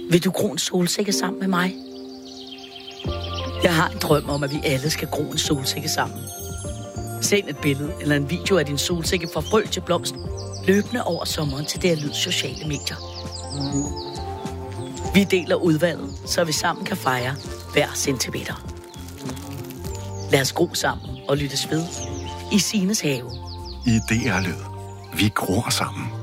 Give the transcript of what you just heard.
Vil du gro en solsikke sammen med mig? Jeg har en drøm om, at vi alle skal gro en solsikke sammen. Send et billede eller en video af din solsikke fra frø til blomst løbende over sommeren til det lyd sociale medier. Vi deler udvalget, så vi sammen kan fejre hver centimeter. Lad os gro sammen og lyttes ved i Signes have. Idéer Lyd. Vi gror sammen.